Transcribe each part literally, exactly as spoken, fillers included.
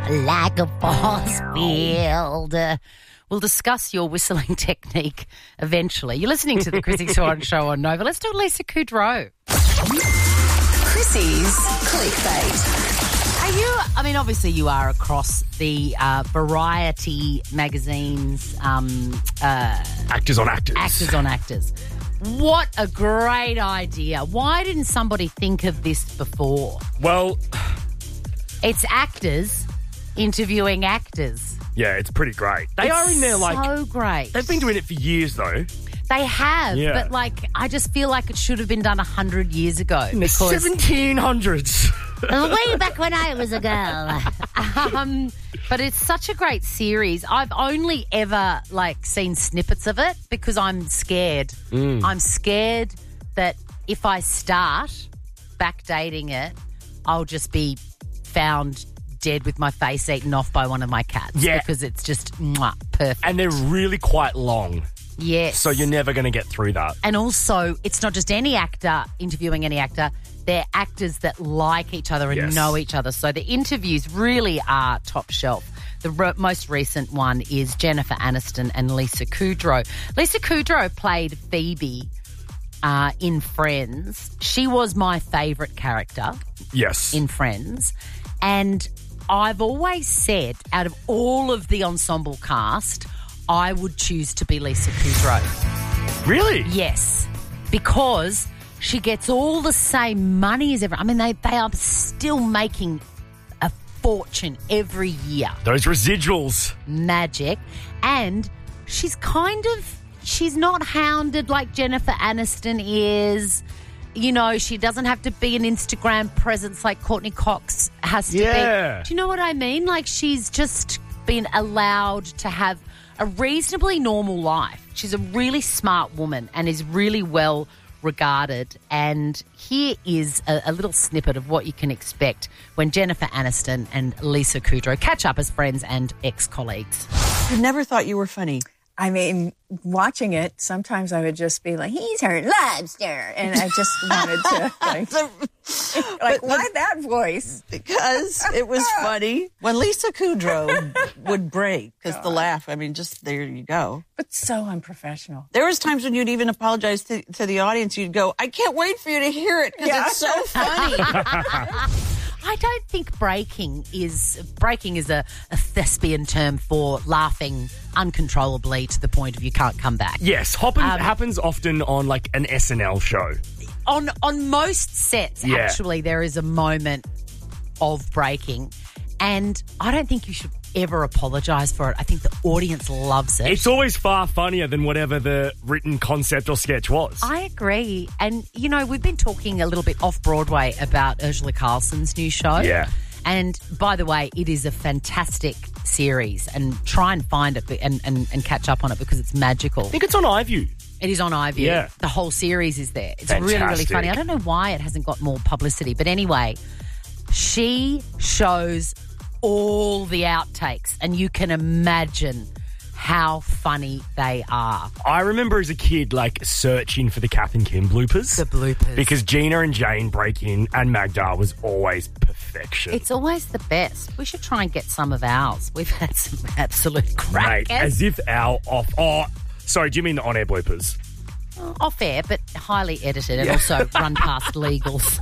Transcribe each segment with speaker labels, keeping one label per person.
Speaker 1: like a force field. Uh, we'll discuss your whistling technique eventually. You're listening to the Chrissy Swan Show on Nova. Let's do Lisa Kudrow.
Speaker 2: Chrissy's Clickbait.
Speaker 1: Are you, I mean, obviously you are across the uh, Variety magazine's um, uh,
Speaker 3: Actors on Actors.
Speaker 1: Actors on Actors. What a great idea. Why didn't somebody think of this before?
Speaker 3: Well,
Speaker 1: It's actors interviewing actors.
Speaker 3: yeah, it's pretty great. They
Speaker 1: It's
Speaker 3: are in there like...
Speaker 1: so great.
Speaker 3: They've been doing it for years, though.
Speaker 1: They have,
Speaker 3: Yeah.
Speaker 1: but like I just feel like it should have been done a hundred years ago.
Speaker 3: In the
Speaker 1: Because
Speaker 3: seventeen hundreds.
Speaker 1: way back when I was a girl. um, but it's such a great series. I've only ever like seen snippets of it because I'm scared.
Speaker 3: Mm.
Speaker 1: I'm scared that if I start backdating it, I'll just be found dead with my face eaten off by one of my cats.
Speaker 3: Yeah.
Speaker 1: Because it's just mwah, perfect.
Speaker 3: And they're really quite long.
Speaker 1: Yes.
Speaker 3: So you're never going to get through that.
Speaker 1: And also, it's not just any actor interviewing any actor. They're actors that like each other and
Speaker 3: Yes.
Speaker 1: know each other. So the interviews really are top shelf. The re- most recent one is Jennifer Aniston and Lisa Kudrow. Lisa Kudrow played Phoebe uh, in Friends. She was my favourite character
Speaker 3: Yes.
Speaker 1: in Friends. And I've always said, out of all of the ensemble cast, I would choose to be Lisa Kudrow.
Speaker 3: Really?
Speaker 1: Yes, because she gets all the same money as everyone. I mean, they, they are still making a fortune every year.
Speaker 3: Those residuals.
Speaker 1: Magic. And she's kind of, she's not hounded like Jennifer Aniston is. You know, she doesn't have to be an Instagram presence like Courtney Cox has to
Speaker 3: Yeah.
Speaker 1: be. Do you know what I mean? Like, she's just been allowed to have a reasonably normal life. She's a really smart woman and is really well regarded. And here is a, a little snippet of what you can expect when Jennifer Aniston and Lisa Kudrow catch up as friends and ex-colleagues.
Speaker 4: I never thought you were funny.
Speaker 5: I mean, watching it, sometimes I would just be like, he's her lobster. And I just wanted to, like, like why that voice?
Speaker 4: Because it was funny. When Lisa Kudrow would break, because the laugh, I mean, just there you go.
Speaker 5: But so unprofessional.
Speaker 4: There was times when you'd even apologize to, to the audience. You'd go, I can't wait for you to hear it because
Speaker 5: Yeah.
Speaker 4: it's so funny.
Speaker 1: I don't think breaking is breaking is a, a thespian term for laughing uncontrollably to the point of you can't come back.
Speaker 3: Yes. Happen,
Speaker 1: Um,
Speaker 3: happens often on like an S N L show.
Speaker 1: On on most sets,
Speaker 3: Yeah.
Speaker 1: actually, there is a moment of breaking, and I don't think you should ever apologise for it. I think the audience loves it.
Speaker 3: It's always far funnier than whatever the written concept or sketch was.
Speaker 1: I agree. And, you know, we've been talking a little bit off-Broadway about Ursula Carlson's new show.
Speaker 3: Yeah.
Speaker 1: And, by the way, it is a fantastic series. And try and find it and, and, and catch up on it because it's magical.
Speaker 3: I think it's on iView.
Speaker 1: It is on iView.
Speaker 3: Yeah.
Speaker 1: The whole series is there. It's really, really
Speaker 3: Fantastic.
Speaker 1: funny. I don't know why it hasn't got more publicity. But anyway, she shows all the outtakes and you can imagine how funny they are.
Speaker 3: I remember as a kid, like, searching for the Kath and Kim bloopers.
Speaker 1: The bloopers.
Speaker 3: Because Gina and Jane break in and Magda was always perfection.
Speaker 1: It's always the best. We should try and get some of ours. We've had some absolute crackers.
Speaker 3: Mate, as if our off... Oh, sorry, do you mean the on-air bloopers?
Speaker 1: Off air, but highly edited and also run past legals.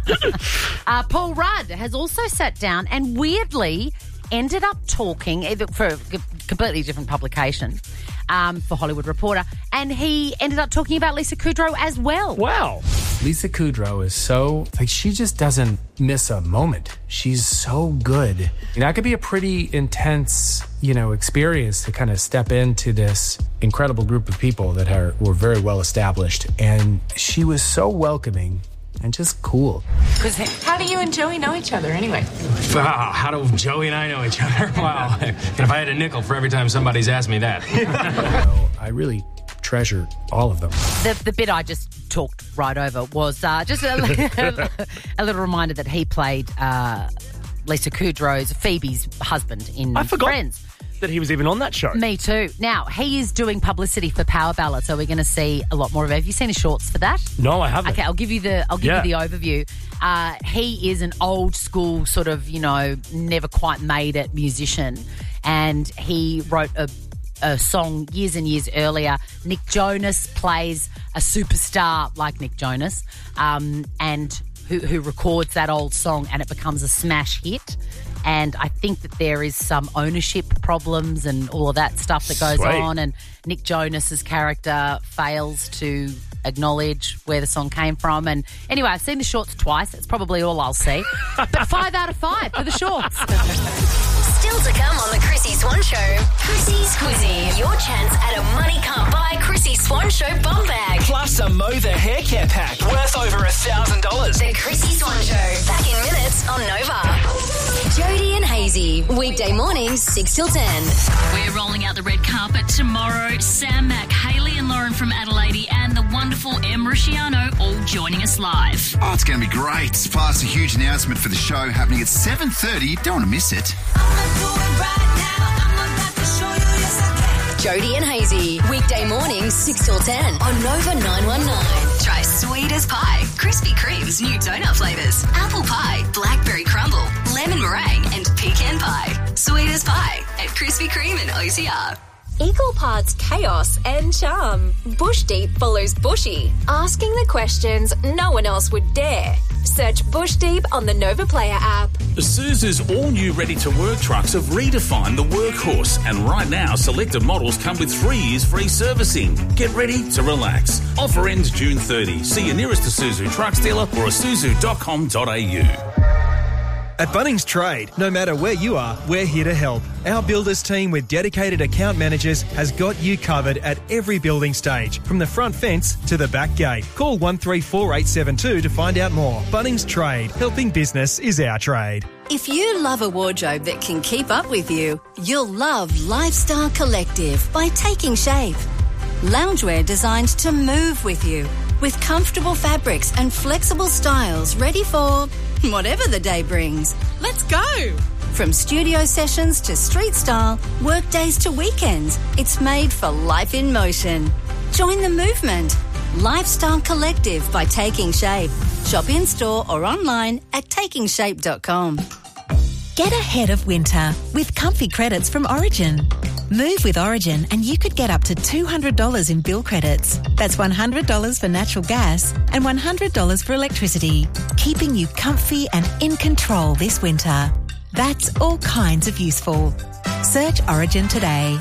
Speaker 1: uh, Paul Rudd has also sat down and weirdly ended up talking for a completely different publication um, for Hollywood Reporter, and he ended up talking about Lisa Kudrow as well.
Speaker 3: Wow.
Speaker 6: Lisa Kudrow is so, like, she just doesn't miss a moment. She's so good. And that could be a pretty intense, you know, experience to kind of step into this incredible group of people that are were very well established. And she was so welcoming and just cool.
Speaker 7: How do you and Joey know each other anyway?
Speaker 8: Wow, how do Joey and I know each other? Wow. And if I had a nickel for every time somebody's asked me that.
Speaker 6: So I really treasure all of them.
Speaker 1: The, the bit I just talked right over was uh, just a, a little reminder that he played uh, Lisa Kudrow's, Phoebe's husband in
Speaker 3: I forgot.
Speaker 1: Friends.
Speaker 3: that he was even on that show.
Speaker 1: Me too. Now, he is doing publicity for Power Ballad, so we're going to see a lot more of it. Have you seen his shorts for that?
Speaker 3: No, I haven't.
Speaker 1: Okay, I'll give you the I'll give
Speaker 3: Yeah.
Speaker 1: you the overview. Uh, he is an old school sort of, you know, never quite made it musician, and he wrote a, a song years and years earlier. Nick Jonas plays a superstar like Nick Jonas, um, and who, who records that old song, and it becomes a smash hit. And I think that there is some ownership problems and all of that stuff that goes
Speaker 3: Sweet.
Speaker 1: on. And Nick Jonas's character fails to acknowledge where the song came from. And anyway, I've seen the shorts twice. That's probably all I'll see. But five out of five for the shorts.
Speaker 2: Still to come on the Chrissy Swan Show. Chrissy's Quizzy. Your chance at a money can't buy Chrissy Swan Show bum bag.
Speaker 9: Plus a Mother hair care pack worth over a thousand dollars.
Speaker 2: The Chrissy Swan Show. Back in minutes on Nova. Jody and Hazy. Weekday mornings, six till ten.
Speaker 10: We're rolling out the red carpet tomorrow. Sam Mack, Hayley and Lauren from Adelaide and the wonderful Em Rusciano all joining us live.
Speaker 11: Oh, it's going to be great. Plus a huge announcement for the show happening at seven thirty. Don't want to miss it.
Speaker 2: Jody and Hazy. Weekday mornings, six till ten on Nova nine one nine.
Speaker 10: Try sweet as pie, Krispy Kreme's new donut flavours, apple pie, blackberry crumble, lemon meringue and pecan pie. Sweet as pie at Krispy Kreme and O C R.
Speaker 12: Equal parts chaos and charm. Bush Deep follows Bushy, asking the questions no one else would dare. Search Bush Deep on the Nova Player app.
Speaker 13: Isuzu's all-new ready-to-work trucks have redefined the workhorse, and right now selected models come with three years free servicing. Get ready to relax. Offer ends June thirtieth. See your nearest Isuzu trucks dealer or isuzu dot com dot a u.
Speaker 14: At Bunnings Trade, no matter where you are, we're here to help. Our builders team with dedicated account managers has got you covered at every building stage, from the front fence to the back gate. Call one three four eight seven two to find out more. Bunnings Trade, helping business is our trade.
Speaker 15: If you love a wardrobe that can keep up with you, you'll love Lifestyle Collective by Taking Shape. Loungewear designed to move with you, with comfortable fabrics and flexible styles ready for whatever the day brings. Let's go! From studio sessions to street style, work days to weekends, it's made for life in motion. Join the movement. Lifestyle Collective by Taking Shape. Shop in store or online at taking shape dot com.
Speaker 16: Get ahead of winter with comfy credits from Origin. Move with Origin and you could get up to two hundred dollars in bill credits. That's one hundred dollars for natural gas and one hundred dollars for electricity, keeping you comfy and in control this winter. That's all kinds of useful. Search Origin today.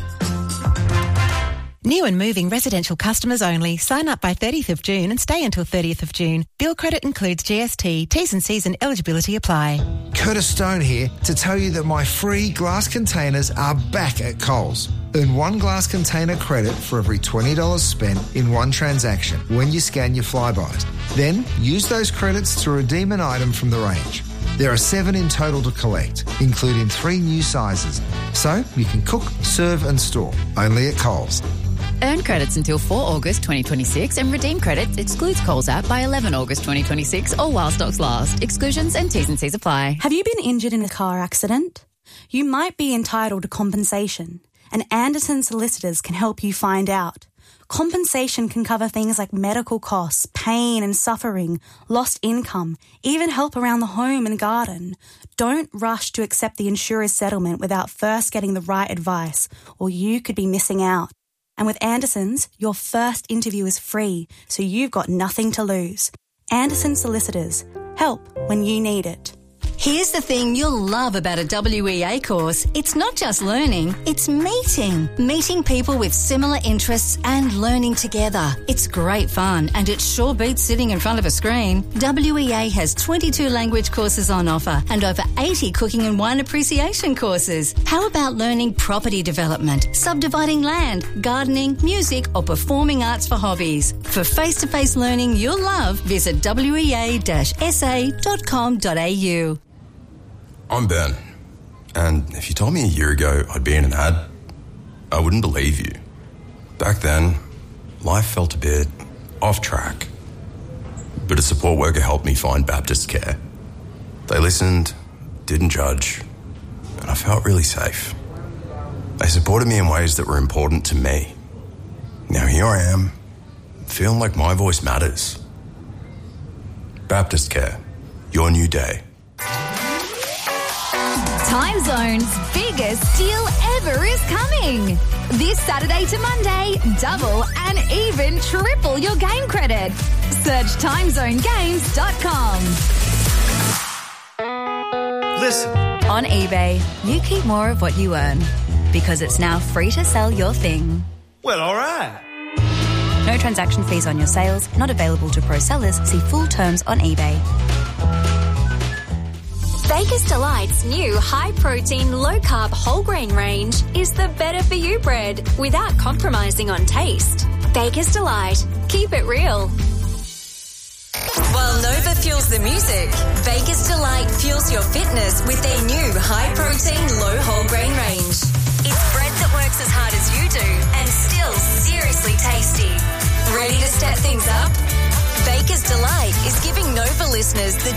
Speaker 16: New and moving residential customers only. Sign up by thirtieth of June and stay until thirtieth of June. Bill credit includes G S T. T's and C's and eligibility apply.
Speaker 17: Curtis Stone here to tell you that my free glass containers are back at Coles. Earn one glass container credit for every twenty dollars spent in one transaction when you scan your Flybys. Then use those credits to redeem an item from the range. There are seven in total to collect, including three new sizes. So you can cook, serve and store. Only at Coles.
Speaker 18: Earn credits until the fourth of August twenty twenty-six and redeem credits excludes Coles app by the eleventh of August twenty twenty-six or while stocks last. Exclusions and T's and C's apply.
Speaker 19: Have you been injured in a car accident? You might be entitled to compensation, and Anderson Solicitors can help you find out. Compensation can cover things like medical costs, pain and suffering, lost income, even help around the home and garden. Don't rush to accept the insurer's settlement without first getting the right advice, or you could be missing out. And with Anderson's, your first interview is free, so you've got nothing to lose. Anderson Solicitors. Help when you need it.
Speaker 15: Here's the thing you'll love about a W E A course. It's not just learning, it's meeting. Meeting people with similar interests and learning together. It's great fun, and it sure beats sitting in front of a screen. W E A has twenty-two language courses on offer and over eighty cooking and wine appreciation courses. How about learning property development, subdividing land, gardening, music or performing arts for hobbies? For face-to-face learning you'll love, visit w e a dash s a dot com dot a u.
Speaker 20: I'm Ben, and if you told me a year ago I'd be in an ad, I wouldn't believe you. Back then, life felt a bit off track, but a support worker helped me find Baptist Care. They listened, didn't judge, and I felt really safe. They supported me in ways that were important to me. Now here I am, feeling like my voice matters. Baptist Care, your new day.
Speaker 10: Time Zone's biggest deal ever is coming. This Saturday to Monday, double and even triple your game credit. Search time zone games dot com.
Speaker 21: Listen. On eBay, you keep more of what you earn because it's now free to sell your thing.
Speaker 9: Well, all right.
Speaker 21: No transaction fees on your sales, not available to pro sellers. See full terms on eBay.
Speaker 12: Vegas Delight's new high-protein, low-carb whole grain range is the better-for-you bread without compromising on taste. Vegas Delight. Keep it real.
Speaker 10: While Nova fuels the music, Vegas Delight fuels your fitness with their new high-protein, low whole grain range. It's bread that works as hard as you do and still seriously tasty. Ready to step things up? Baker's Delight is giving Nova listeners the